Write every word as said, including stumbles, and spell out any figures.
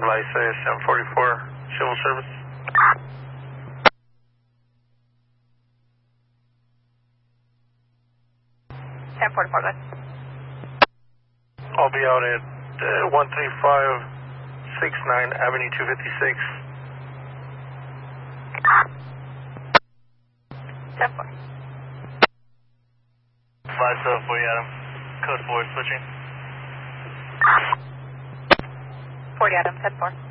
stabilize seven forty-four, civil service. ten forty-four, good. I'll be out at uh, one three five six nine Avenue two fifty-six. ten four. five seven four, Adam. Code four, switching. forty Adam, ten four.